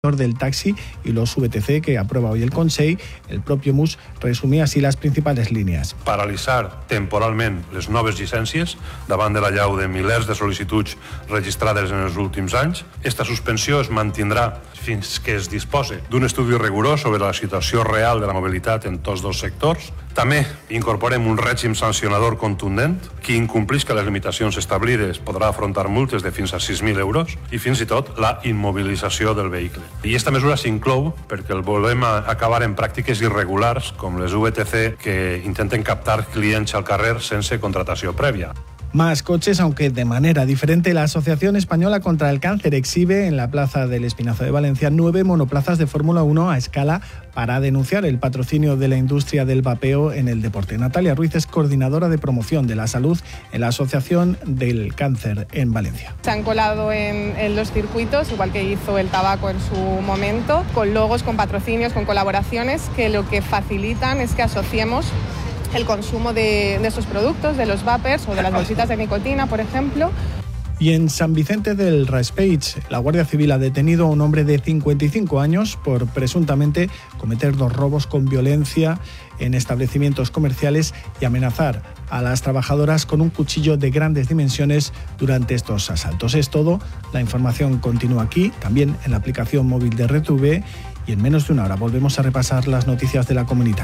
del taxi y los VTC que aprueba hoy el Consell. El propio MUS resumia així les principals línies. Paralitzar temporalment les noves llicències davant de la llau de milers de sol·licituds registrades en els últims anys. Esta suspensió es mantindrà fins que es dispose d'un estudi rigorós sobre la situació real de la mobilitat en tots dos sectors. També incorporem un règim sancionador contundent. Qui incomplisca les limitacions establides podrà afrontar multes de fins a 6.000 euros i fins i tot la immobilització del vehicle. I aquesta mesura s'inclou perquè el volem acabar en pràctiques irregulars com les VTC que intenten captar clients al carrer sense contratació prèvia. Más coches, aunque de manera diferente. La Asociación Española contra el Cáncer exhibe en la Plaza del Espinazo de Valencia 9 monoplazas de Fórmula 1 a escala para denunciar el patrocinio de la industria del vapeo en el deporte. Natalia Ruiz es coordinadora de promoción de la salud en la Asociación del Cáncer en Valencia. Se han colado en los circuitos, igual que hizo el tabaco en su momento, con logos, con patrocinios, con colaboraciones que lo que facilitan es que asociemos el consumo de estos productos, de los vapers o de las bolsitas de nicotina, por ejemplo. Y en San Vicente del Raspeig, la Guardia Civil ha detenido a un hombre de 55 años por presuntamente cometer 2 robos con violencia en establecimientos comerciales y amenazar a las trabajadoras con un cuchillo de grandes dimensiones durante estos asaltos. Es todo. La información continúa aquí, también en la aplicación móvil de RTV, y en menos de una hora volvemos a repasar las noticias de la comunidad.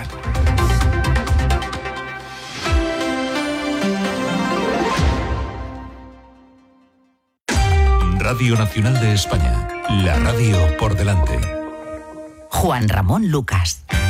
Radio Nacional de España, la radio por delante. Juan Ramón Lucas.